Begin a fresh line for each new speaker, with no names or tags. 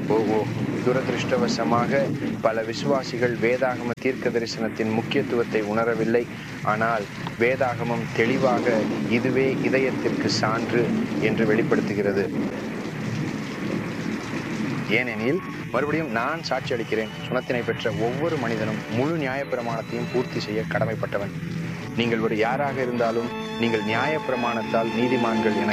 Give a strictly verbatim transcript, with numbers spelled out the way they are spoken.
ஓ துரதிருஷ்டவசமாக பல விசுவாசிகள் வேதாகம தீர்க்க தரிசனத்தின் முக்கியத்துவத்தை உணரவில்லை. ஆனால் வேதாகமம் தெளிவாக இதுவே இதயத்திற்கு சான்று என்று வெளிப்படுத்துகிறது. ஏனெனில் மறுபடியும் நான் சாட்சி அளிக்கிறேன், சுனத்தினை பெற்ற ஒவ்வொரு மனிதனும் முழு நியாயப்பிரமாணத்தையும் பூர்த்தி செய்ய கடமைப்பட்டவன். நீங்கள் ஒரு யாராக இருந்தாலும் நீங்கள் நியாயப்பிரமாணத்தால் நீதிமான்கள் என